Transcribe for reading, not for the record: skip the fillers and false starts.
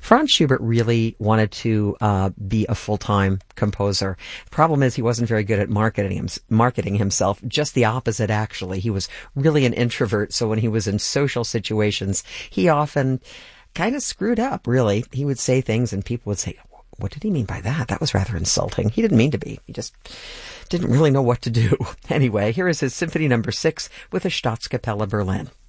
Franz Schubert really wanted to be a full-time composer. Problem is, he wasn't very good at marketing himself. Just the opposite, actually. He was really an introvert, so when he was in social situations, he often kind of screwed up, really. He would say things and people would say, what did he mean by that? That was rather insulting. He didn't mean to be. He just didn't really know what to do. Anyway, here is his Symphony No. 6 with the Staatskapelle Berlin.